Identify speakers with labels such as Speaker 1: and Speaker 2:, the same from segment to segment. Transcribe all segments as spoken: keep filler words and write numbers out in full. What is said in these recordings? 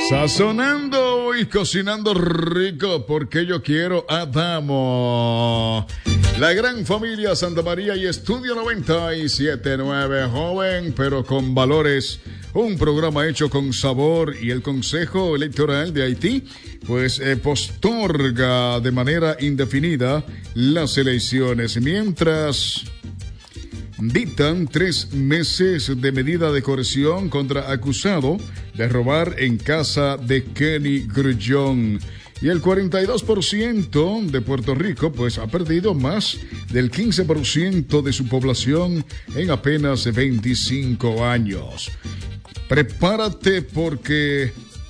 Speaker 1: Sazonando y cocinando rico porque yo quiero Adamo. La gran familia Santa María y Estudio noventa y siete punto nueve, joven pero con valores. Un programa hecho con sabor, y el Consejo Electoral de Haití pues eh, posterga de manera indefinida las elecciones, mientras dictan tres meses de medida de coerción contra acusado de robar en casa de Kenny Grullón. Y el cuarenta y dos por ciento de Puerto Rico pues ha perdido más del quince por ciento de su población en apenas veinticinco años. Prepárate porque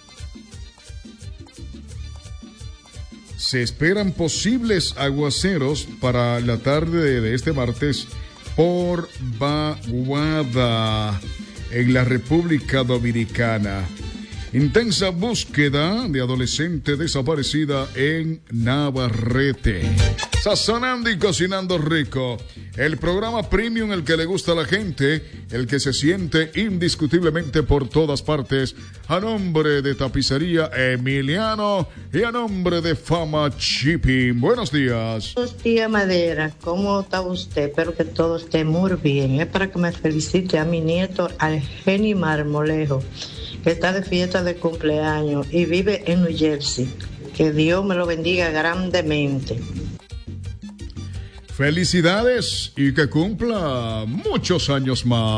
Speaker 1: se esperan posibles aguaceros para la tarde de este martes por vaguada en la República Dominicana. Intensa búsqueda de adolescente desaparecida en Navarrete. Sazonando y cocinando rico. El programa premium, el que le gusta a la gente, el que se siente indiscutiblemente por todas partes. A nombre de Tapicería Emiliano y a nombre de Fama Shipping. Buenos días.
Speaker 2: Buenos días, Madera. ¿Cómo está usted? Espero que todo esté muy bien. Es para que me felicite a mi nieto Algeni Marmolejo, que está de fiesta de cumpleaños y vive en New Jersey. Que Dios me lo bendiga grandemente.
Speaker 1: Felicidades y que cumpla muchos años más.